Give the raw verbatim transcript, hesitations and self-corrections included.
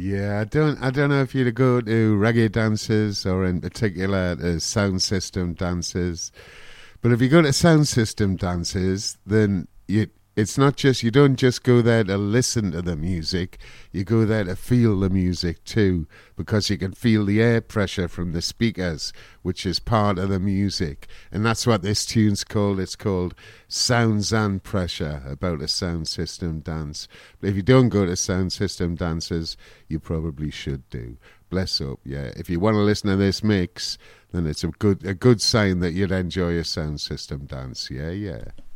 Yeah, I don't. I don't know if you'd go to reggae dances or, in particular, uh, sound system dances. But if you go to sound system dances, then you. It's not just, you don't just go there to listen to the music, you go there to feel the music too, because you can feel the air pressure from the speakers, which is part of the music. And that's what this tune's called. It's called Sounds and Pressure, about a sound system dance. But if you don't go to sound system dances, you probably should do. Bless up, yeah. If you want to listen to this mix, then it's a good a good sign that you'd enjoy a sound system dance. Yeah, yeah.